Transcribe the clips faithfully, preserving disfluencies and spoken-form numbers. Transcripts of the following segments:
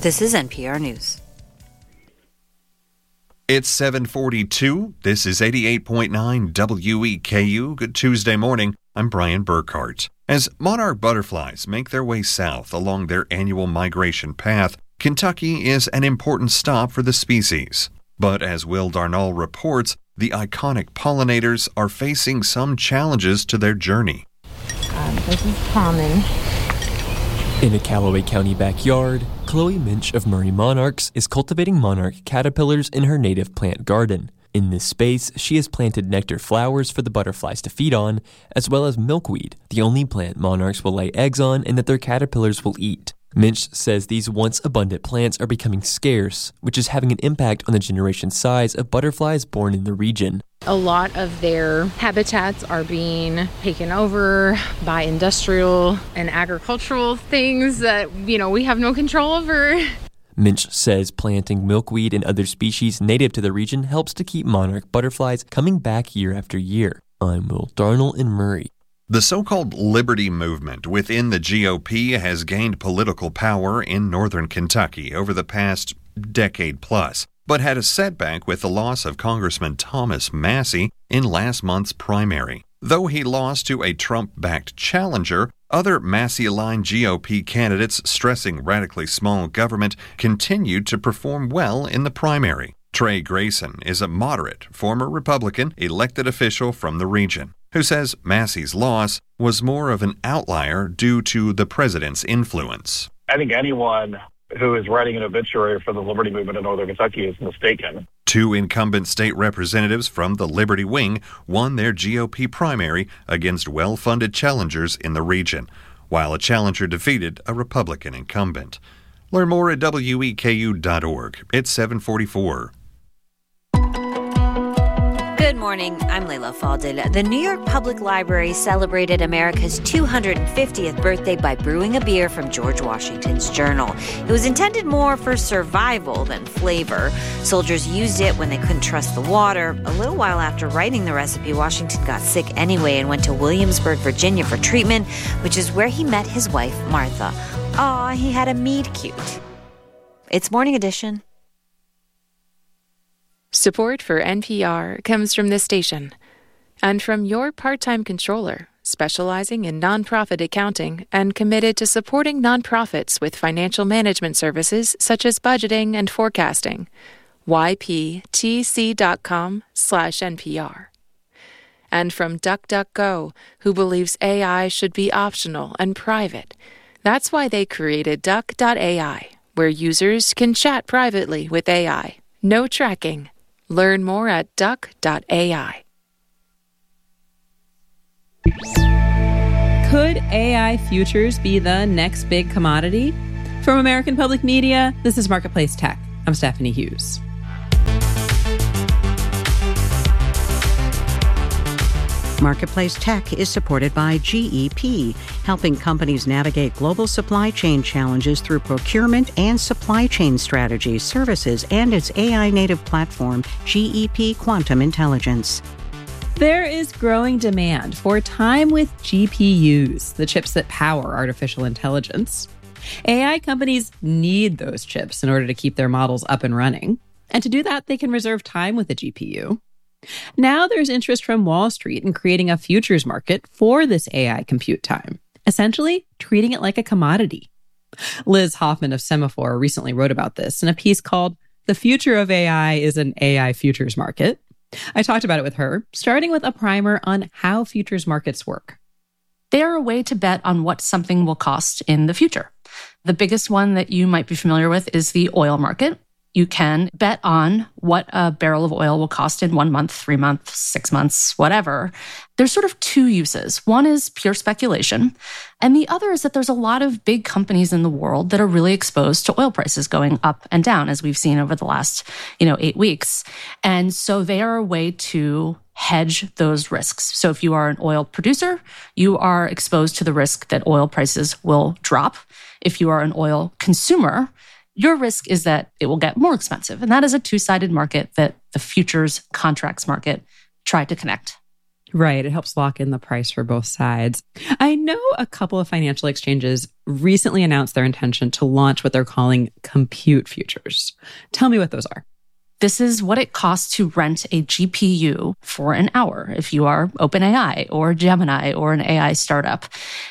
This is N P R News. It's seven forty-two. This is eighty-eight point nine W E K U. Good Tuesday morning. I'm Brian Burkhart. As monarch butterflies make their way south along their annual migration path, Kentucky is an important stop for the species. But as Will Darnall reports, the iconic pollinators are facing some challenges to their journey. Um, this is common. In a Callaway County backyard, Chloe Minch of Murray Monarchs is cultivating monarch caterpillars in her native plant garden. In this space, she has planted nectar flowers for the butterflies to feed on, as well as milkweed, the only plant monarchs will lay eggs on and that their caterpillars will eat. Minch says these once abundant plants are becoming scarce, which is having an impact on the generation size of butterflies born in the region. A lot of their habitats are being taken over by industrial and agricultural things that, you know, we have no control over. Minch says planting milkweed and other species native to the region helps to keep monarch butterflies coming back year after year. I'm Will Darnall in Murray. The so-called Liberty Movement within the G O P has gained political power in northern Kentucky over the past decade plus, but had a setback with the loss of Congressman Thomas Massie in last month's primary. Though he lost to a Trump-backed challenger, other Massie-aligned G O P candidates stressing radically small government continued to perform well in the primary. Trey Grayson is a moderate former Republican elected official from the region, who says Massie's loss was more of an outlier due to the president's influence. I think anyone who is writing an obituary for the Liberty Movement in Northern Kentucky is mistaken. Two incumbent state representatives from the Liberty Wing won their G O P primary against well-funded challengers in the region, while a challenger defeated a Republican incumbent. Learn more at W E K U dot org. It's seven forty-four. Good morning. I'm Leila Fadel. The New York Public Library celebrated America's two hundred fiftieth birthday by brewing a beer from George Washington's journal. It was intended more for survival than flavor. Soldiers used it when they couldn't trust the water. A little while after writing the recipe, Washington got sick anyway and went to Williamsburg, Virginia for treatment, which is where he met his wife, Martha. Aw, he had a meet cute. It's Morning Edition. Support for N P R comes from this station and from your part-time controller, specializing in nonprofit accounting and committed to supporting nonprofits with financial management services such as budgeting and forecasting. Y P T C dot com slash N P R. And from DuckDuckGo, who believes A I should be optional and private. That's why they created Duck dot A I, where users can chat privately with A I. No tracking. Learn more at Duck dot A I. Could A I futures be the next big commodity? From American Public Media, this is Marketplace Tech. I'm Stephanie Hughes. Marketplace Tech is supported by G E P, helping companies navigate global supply chain challenges through procurement and supply chain strategies, services, and its A I-native platform, G E P Quantum Intelligence. There is growing demand for time with G P Us, the chips that power artificial intelligence. A I companies need those chips in order to keep their models up and running. And to do that, they can reserve time with a G P U. Now there's interest from Wall Street in creating a futures market for this A I compute time, essentially treating it like a commodity. Liz Hoffman of Semaphore recently wrote about this in a piece called "The Future of A I is an A I Futures Market." I talked about it with her, starting with a primer on how futures markets work. They are a way to bet on what something will cost in the future. The biggest one that you might be familiar with is the oil market. You can bet on what a barrel of oil will cost in one month, three months, six months, whatever. There's sort of two uses. One is pure speculation, and the other is that there's a lot of big companies in the world that are really exposed to oil prices going up and down, as we've seen over the last, you know, eight weeks. And so they are a way to hedge those risks. So if you are an oil producer, you are exposed to the risk that oil prices will drop. If you are an oil consumer, your risk is that it will get more expensive. And that is a two-sided market that the futures contracts market tried to connect. Right. It helps lock in the price for both sides. I know a couple of financial exchanges recently announced their intention to launch what they're calling compute futures. Tell me what those are. This is what it costs to rent a G P U for an hour if you are OpenAI or Gemini or an A I startup.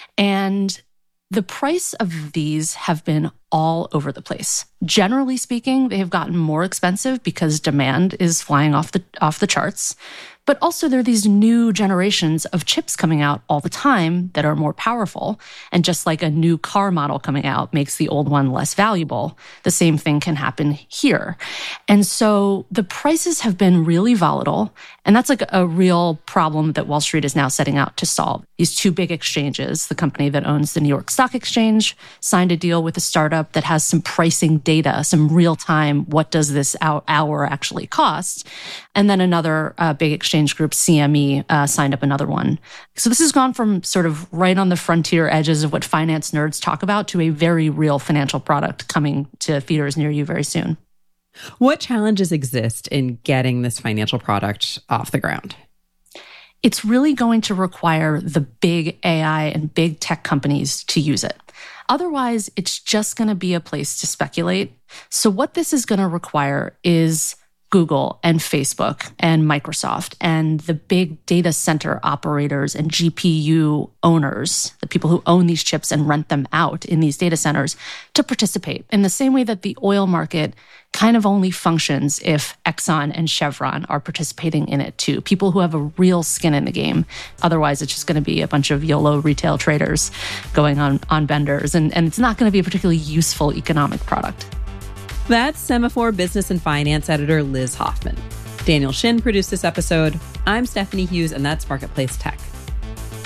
And the price of these have been all over the place. Generally speaking, they have gotten more expensive because demand is flying off the off the charts. But also there are these new generations of chips coming out all the time that are more powerful. And just like a new car model coming out makes the old one less valuable, the same thing can happen here. And so the prices have been really volatile. And that's like a real problem that Wall Street is now setting out to solve. These two big exchanges, the company that owns the New York Stock Exchange, signed a deal with a startup that has some pricing data, some real-time, what does this hour actually cost? And then another uh, big exchange group, C M E, uh, signed up another one. So this has gone from sort of right on the frontier edges of what finance nerds talk about to a very real financial product coming to theaters near you very soon. What challenges exist in getting this financial product off the ground? It's really going to require the big A I and big tech companies to use it. Otherwise, it's just going to be a place to speculate. So what this is going to require is Google and Facebook and Microsoft and the big data center operators and G P U owners, the people who own these chips and rent them out in these data centers, to participate in the same way that the oil market kind of only functions if Exxon and Chevron are participating in it too. People who have a real skin in the game. Otherwise, it's just going to be a bunch of YOLO retail traders going on, on benders, and, and it's not going to be a particularly useful economic product. That's Semafor Business and Finance editor Liz Hoffman. Daniel Shin produced this episode. I'm Stephanie Hughes, and that's Marketplace Tech.